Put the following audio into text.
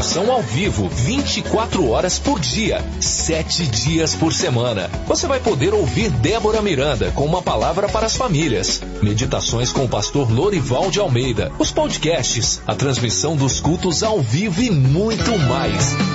programação ao vivo, 24 horas por dia, 7 dias por semana. Você vai poder ouvir Débora Miranda com uma palavra para as famílias, meditações com o pastor Lorival de Almeida, os podcasts, a transmissão dos cultos ao vivo e muito mais.